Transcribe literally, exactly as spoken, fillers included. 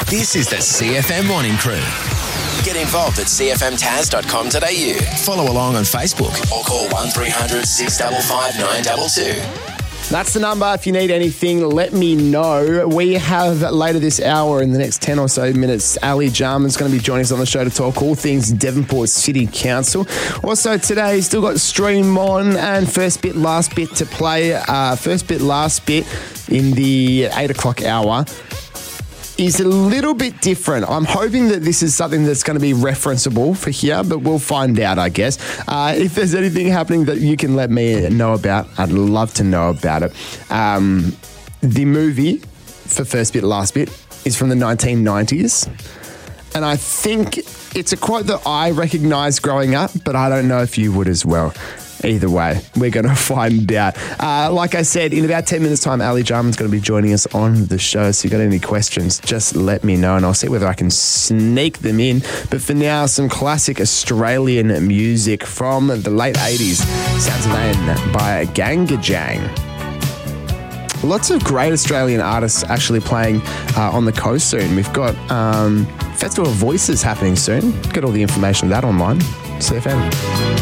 This is the C F M Morning Crew. Get involved at c f m taz dot com dot a u. Follow along on Facebook or call one three hundred six five five nine two two. That's the number. If you need anything, let me know. We have later this hour, in the next ten or so minutes, Ali Jarman's going to be joining us on the show to talk all things Devonport City Council. Also today, still got Stream On and First Bit, Last Bit to play. Uh, first Bit, Last Bit in the eight o'clock hour is a little bit different. I'm hoping that this is something that's going to be referenceable for here, but we'll find out, I guess. Uh, if there's anything happening that you can let me know about, I'd love to know about it. Um, the movie for First Bit, Last Bit is from the nineteen nineties. And I think it's a quote that I recognised growing up, but I don't know if you would as well. Either way, we're going to find out. Uh, like I said, in about ten minutes' time, Ali Jarman's going to be joining us on the show. So if you've got any questions, just let me know and I'll see whether I can sneak them in. But for now, some classic Australian music from the late eighties. Sounds of Man by Gangajang. Lots of great Australian artists actually playing uh, on the coast soon. We've got um, Festival of Voices happening soon. Get all the information on that online. C F M.